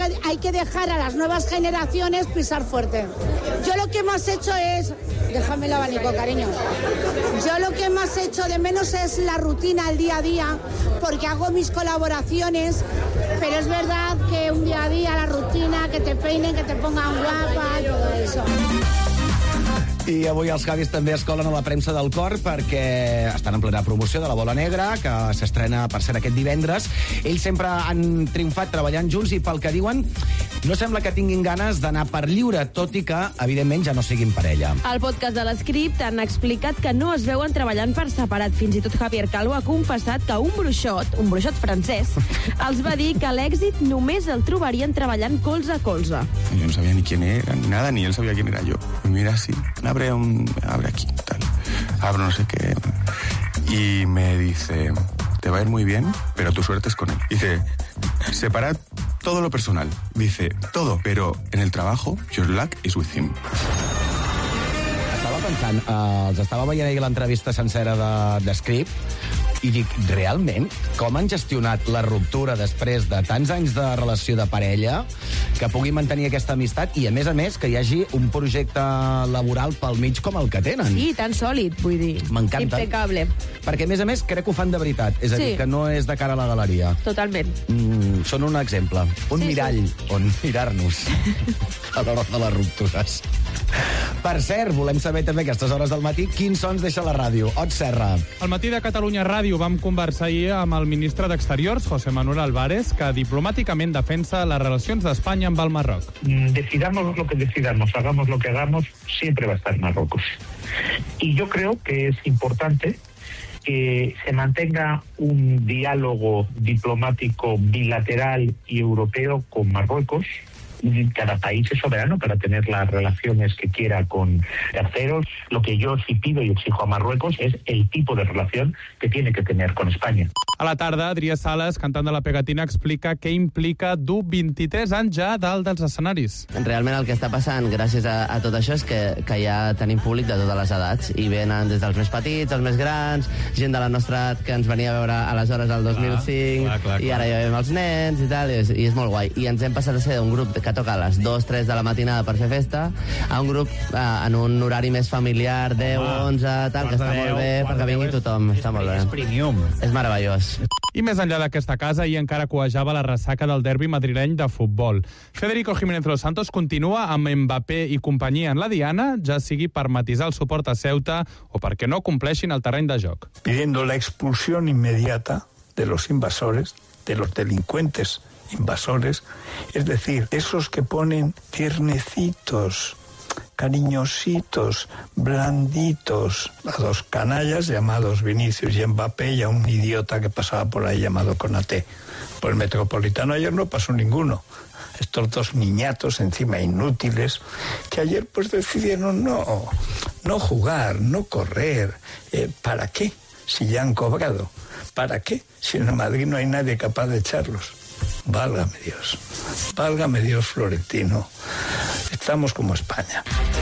hay que dejar a las nuevas generaciones pisar fuerte. Yo lo que más he hecho es... Déjame el abanico, cariño. Yo lo que más he hecho de menos es la rutina, el día a día, porque hago mis colaboraciones, pero es verdad que un día a día, la rutina, que te peinen, que te pongan guapa, todo eso. I avui els Javis també es colen a la premsa del cor perquè estan en plena promoció de La Bola Negra, que s'estrena, per cert, aquest divendres. Ells sempre han triomfat treballant junts i, pel que diuen, no sembla que tinguin ganes d'anar per lliure, tot i que, evidentment, ja no siguin parella. Al podcast de l'Script han explicat que no es veuen treballant per separat. Fins i tot Javier Calvo ha confessat que un bruixot francès, els va dir que l'èxit només el trobarien treballant colze a colze. Yo no sabía ni quién era, ni nada, ni él sabía quién era yo. Me mira así, abre aquí, tal. Abro no sé qué. Y me dice, te va a ir muy bien, pero tu suerte es con él. Dice, separad todo lo personal. Dice, todo, pero en el trabajo, your luck is with him. Estava pensant, els estava veient ahir l'entrevista sencera de Script i dic, realment, com han gestionat la ruptura després de tants anys de relació de parella que pugui mantenir aquesta amistat i, a més, que hi hagi un projecte laboral pel mig com el que tenen. Sí, tan sòlid, vull dir. M'encanta. Impecable. Perquè, a més, crec que ho fan de veritat. És a dir, que no és de cara a la galeria. Totalment. Són un exemple. Un mirall on mirar-nos a l'hora de les ruptures. Per cert, volem saber també a aquestes hores del matí quins sons deixa la ràdio. Ot Serra. Al matí de Catalunya Ràdio vam conversar ahir amb el ministre d'Exteriors, José Manuel Álvarez, que diplomàticament defensa les relacions d'Espanya amb el Marroc. Decidamos lo que decidamos, hagamos lo que hagamos, siempre va a estar Marruecos. Y yo creo que es importante que se mantenga un diálogo diplomático bilateral y europeo con Marruecos. Cada país es soberano para tener las relaciones que quiera con terceros. Lo que yo sí pido y exijo a Marruecos es el tipo de relación que tiene que tener con España. A la tarda, Adrià Sales, cantant de La Pegatina, explica què implica dur 23 anys ja a dalt dels escenaris. Realment el que està passant, gràcies a tot això, és que ja tenim públic de totes les edats, i venen des dels més petits, els més grans, gent de la nostra edat que ens venia a veure aleshores al 2005, clar. I ara ja veiem els nens i tal, i és molt guai. I ens hem passat a ser un grup que toca a les 2-3 de la matinada per fer festa, a un grup en un horari més familiar, 10-11, tal, que està molt bé, perquè vingui tothom, està molt bé. És premium. És meravellós. I més enllà d'aquesta casa, ahir encara cuejava la ressaca del derbi madrileny de futbol. Federico Jiménez Los Santos continua amb Mbappé i companyia en la diana, ja sigui per matisar el suport a Ceuta o perquè no compleixin el terreny de joc. Pidiendo la expulsión inmediata de los invasores, de los delincuentes invasores, es decir, esos que ponen tiernecitos, cariñositos, blanditos, a dos canallas llamados Vinicius y Mbappé y a un idiota que pasaba por ahí llamado Konaté. Por el Metropolitano ayer no pasó ninguno. Estos dos niñatos encima inútiles que ayer pues decidieron no jugar, no correr. ¿Para qué? Si ya han cobrado. ¿Para qué? Si en Madrid no hay nadie capaz de echarlos. Válgame Dios, Florentino. Estamos como España.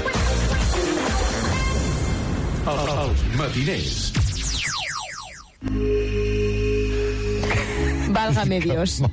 Els matiners. Válgame Dios.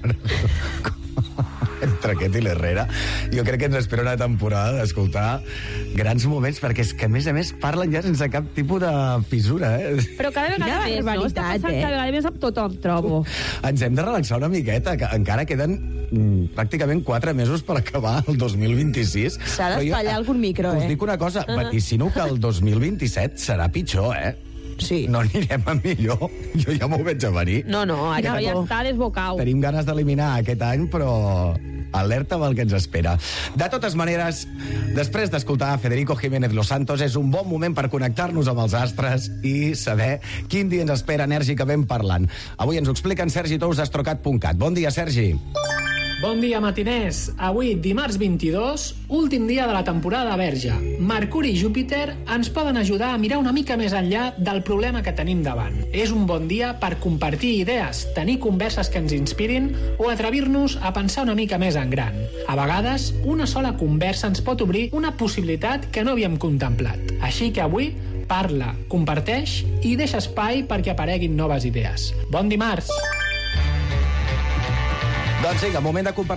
Entre aquest i l'Herrera, jo crec que ens espera una temporada d'escoltar grans moments, perquè és que, a més, parlen ja sense cap tipus de fissura, Però cada vegada més, no? Està passant cada vegada més amb tothom, trobo. Ens hem de relaxar una miqueta, que encara queden pràcticament 4 mesos per acabar el 2026. S'ha d'espatllar algun micro, Us dic una cosa, vaticino que el 2027 serà pitjor, Sí. No anirem a millor. Jo ja m'ho veig a venir. No, ara ja està desbocau. Tenim ganes d'eliminar aquest any, però alerta amb el que ens espera. De totes maneres, després d'escoltar Federico Jiménez Los Santos, és un bon moment per connectar-nos amb els astres i saber quin dia ens espera enèrgicament parlant. Avui ens ho explica en Sergi Tous d'Astrocat.cat. Bon dia, Sergi. Bon dia, matiners. Avui, dimarts 22, últim dia de la temporada Verge. Mercuri i Júpiter ens poden ajudar a mirar una mica més enllà del problema que tenim davant. És un bon dia per compartir idees, tenir converses que ens inspirin o atrevir-nos a pensar una mica més en gran. A vegades, una sola conversa ens pot obrir una possibilitat que no havíem contemplat. Així que avui, parla, comparteix i deixa espai perquè apareguin noves idees. Bon dimarts! Doncs vinga, moment de compartir